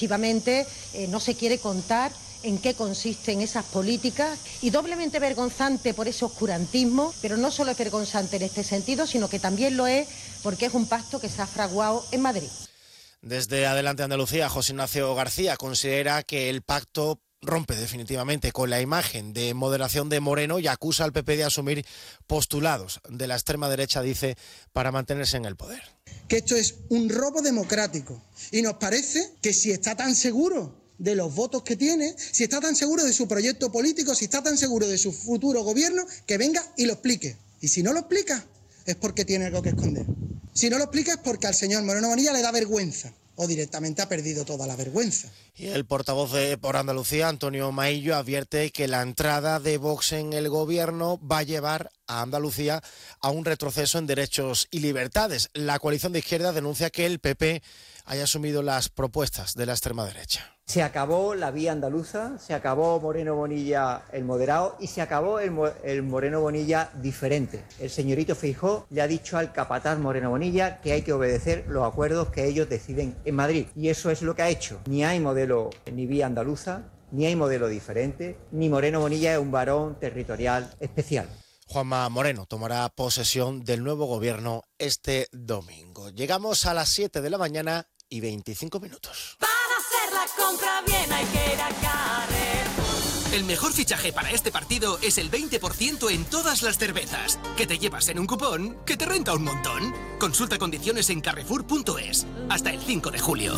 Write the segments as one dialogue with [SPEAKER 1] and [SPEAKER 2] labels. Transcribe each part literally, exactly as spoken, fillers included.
[SPEAKER 1] efectivamente eh, no se quiere contar en qué consisten esas políticas, y doblemente vergonzante por ese oscurantismo, pero no solo es vergonzante en este sentido, sino que también lo es porque es un pacto que se ha fraguado en Madrid.
[SPEAKER 2] Desde Adelante Andalucía, José Ignacio García considera que el pacto rompe definitivamente con la imagen de moderación de Moreno y acusa al P P de asumir postulados de la extrema derecha, dice, para mantenerse en el poder.
[SPEAKER 3] Que esto es un robo democrático y nos parece que si está tan seguro de los votos que tiene, si está tan seguro de su proyecto político, si está tan seguro de su futuro gobierno, que venga y lo explique. Y si no lo explica, es porque tiene algo que esconder. Si no lo explica es porque al señor Moreno Bonilla le da vergüenza o directamente ha perdido toda la vergüenza.
[SPEAKER 2] Y el portavoz de Por Andalucía, Antonio Maillo, advierte que la entrada de Vox en el gobierno va a llevar a Andalucía a un retroceso en derechos y libertades. La coalición de izquierda denuncia que el P P haya asumido las propuestas de la extrema derecha.
[SPEAKER 4] Se acabó la vía andaluza, se acabó Moreno Bonilla el moderado y se acabó el, el Moreno Bonilla diferente. El señorito Feijóo le ha dicho al capataz Moreno Bonilla que hay que obedecer los acuerdos que ellos deciden en Madrid. Y eso es lo que ha hecho. Ni hay modelo ni vía andaluza, ni hay modelo diferente, ni Moreno Bonilla es un varón territorial especial.
[SPEAKER 2] Juanma Moreno tomará posesión del nuevo gobierno este domingo. Llegamos a las siete de la mañana y veinticinco minutos.
[SPEAKER 5] La compra bien hay que ir a Carrefour.
[SPEAKER 6] El mejor fichaje para este partido es el veinte por ciento en todas las cervezas, que te llevas en un cupón que te renta un montón. Consulta condiciones en carrefour punto es. Hasta el cinco de julio.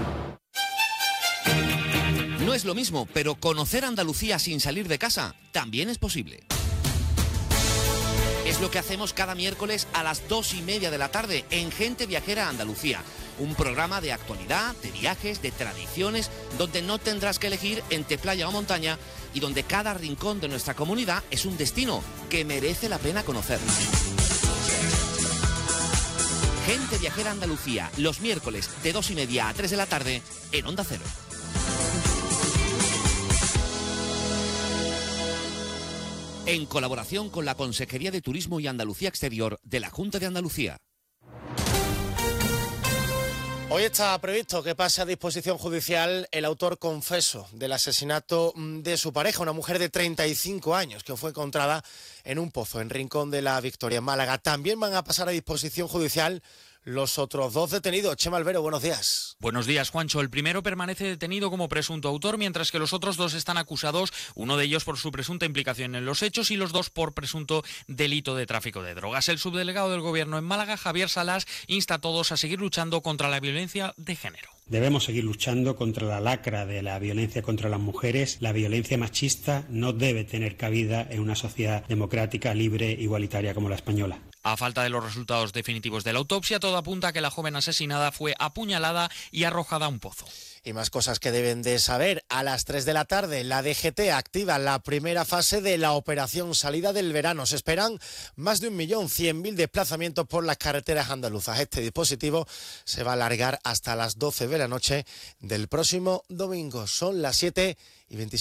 [SPEAKER 7] No es lo mismo, pero conocer Andalucía sin salir de casa también es posible. Es lo que hacemos cada miércoles a las dos y media de la tarde en Gente Viajera Andalucía. Un programa de actualidad, de viajes, de tradiciones, donde no tendrás que elegir entre playa o montaña y donde cada rincón de nuestra comunidad es un destino que merece la pena conocer. Gente Viajera Andalucía, los miércoles de dos y media a tres de la tarde en Onda Cero. En colaboración con la Consejería de Turismo y Andalucía Exterior de la Junta de Andalucía.
[SPEAKER 2] Hoy está previsto que pase a disposición judicial el autor confeso del asesinato de su pareja, una mujer de treinta y cinco años, que fue encontrada en un pozo en Rincón de la Victoria, en Málaga. También van a pasar a disposición judicial los otros dos detenidos. Chema Albero, buenos días.
[SPEAKER 8] Buenos días, Juancho. El primero permanece detenido como presunto autor, mientras que los otros dos están acusados, uno de ellos por su presunta implicación en los hechos y los dos por presunto delito de tráfico de drogas. El subdelegado del Gobierno en Málaga, Javier Salas, insta a todos a seguir luchando contra la violencia de género.
[SPEAKER 9] Debemos seguir luchando contra la lacra de la violencia contra las mujeres. La violencia machista no debe tener cabida en una sociedad democrática, libre, igualitaria como la española.
[SPEAKER 8] A falta de los resultados definitivos de la autopsia, todo apunta a que la joven asesinada fue apuñalada y arrojada a un pozo.
[SPEAKER 2] Y más cosas que deben de saber. A las tres de la tarde, la D G T activa la primera fase de la operación salida del verano. Se esperan más de un millón cien mil desplazamientos por las carreteras andaluzas. Este dispositivo se va a alargar hasta las doce de la noche del próximo domingo. Son las siete y veintisiete.